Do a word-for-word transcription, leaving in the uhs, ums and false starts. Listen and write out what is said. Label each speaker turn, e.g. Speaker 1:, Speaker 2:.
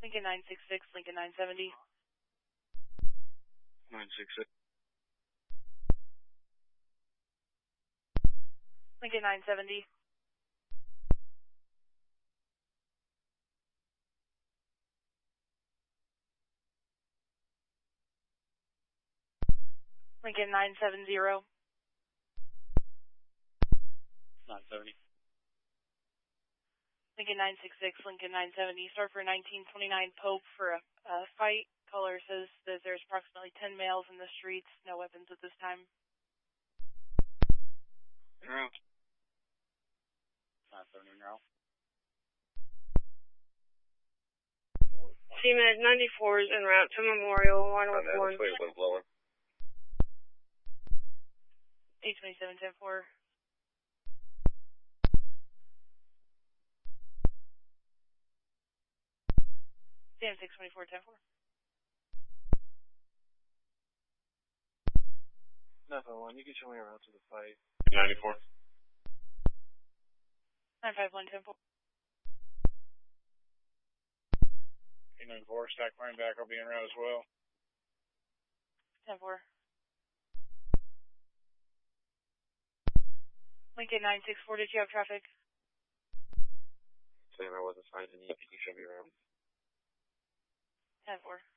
Speaker 1: Lincoln nine six six, Lincoln nine seventy.
Speaker 2: nine six six.
Speaker 1: Lincoln nine seventy. Lincoln nine seventy.
Speaker 2: nine seventy.
Speaker 1: Lincoln nine six six, Lincoln nine seventy. Start for nineteen twenty-nine Pope for a, a fight. Caller says that there's approximately ten males in the streets. No weapons at this time.
Speaker 2: En route. nine seventy en route.
Speaker 3: C M E D ninety-four is en route to Memorial, line with one.
Speaker 1: eight twenty-seven, ten four. C M six twenty-four, ten four.
Speaker 4: nine one, you can show me around to the fight.
Speaker 2: ninety-four.
Speaker 1: nine five one, ten four.
Speaker 2: eight ninety-four, stack line back, I'll be en route as well.
Speaker 1: ten four. Lincoln nine six four, did you have traffic?
Speaker 4: Saying I wasn't finding you, you can show me around.
Speaker 1: ten four.